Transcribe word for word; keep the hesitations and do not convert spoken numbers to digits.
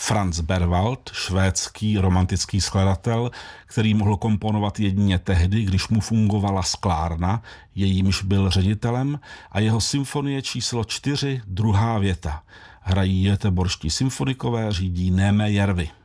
Franz Berwald, švédský romantický skladatel, který mohl komponovat jedině tehdy, když mu fungovala sklárna, jejímž byl ředitelem, a jeho symfonie číslo čtyři, druhá věta. Hrají göteborští symfonikové, řídí Némé Järvi.